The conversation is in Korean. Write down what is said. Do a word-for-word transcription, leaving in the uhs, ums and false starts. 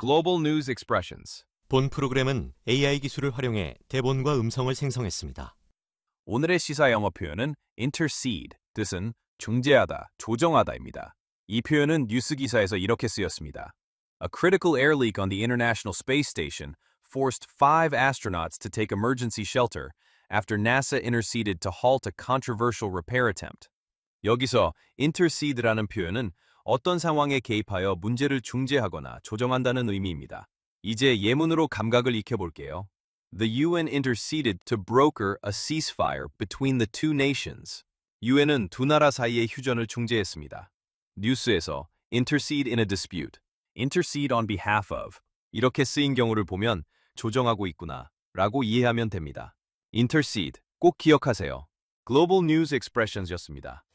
Global News Expressions. 본 프로그램은 에이아이 기술을 활용해 대본과 음성을 생성했습니다. 오늘의 시사 영어 표현은 intercede, 뜻은 중재하다, 조정하다입니다. 이 표현은 뉴스 기사에서 이렇게 쓰였습니다. A critical air leak on the International Space Station forced five astronauts to take emergency shelter after NASA interceded to halt a controversial repair attempt. 여기서 intercede라는 표현은 어떤 상황에 개입하여 문제를 중재하거나 조정한다는 의미입니다. 이제 예문으로 감각을 익혀볼게요. The 유엔 interceded to broker a ceasefire between the two nations. 유엔은 두 나라 사이의 휴전을 중재했습니다. 뉴스에서 intercede in a dispute, intercede on behalf of 이렇게 쓰인 경우를 보면 조정하고 있구나 라고 이해하면 됩니다. intercede 꼭 기억하세요. Global News Expressions였습니다.